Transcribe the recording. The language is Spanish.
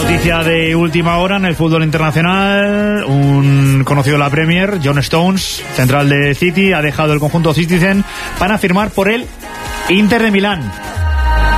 Noticia de última hora en el fútbol internacional. Un conocido de la Premier, John Stones, central de City, ha dejado el conjunto Citizen para firmar por el Inter de Milán.